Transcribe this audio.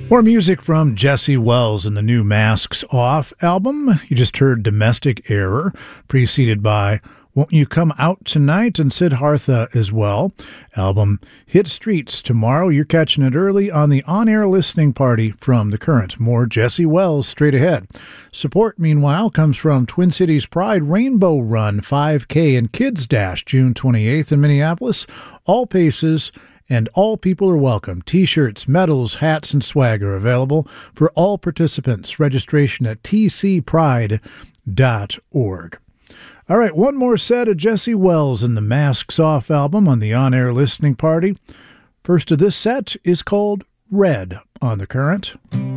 More music from Jesse Wells and the new Masks Off album. You just heard Domestic Error, preceded by Won't You Come Out Tonight and Siddhartha as well. Album hit streets tomorrow. You're catching it early on the on-air listening party from The Current. More Jesse Wells straight ahead. Support, meanwhile, comes from Twin Cities Pride Rainbow Run 5K and Kids Dash June 28th in Minneapolis. All paces and all people are welcome. T-shirts, medals, hats, and swag are available for all participants. Registration at tcpride.org. All right, one more set of Jesse Wells and the Masks Off album on the on-air listening party. First of this set is called Red on The Current.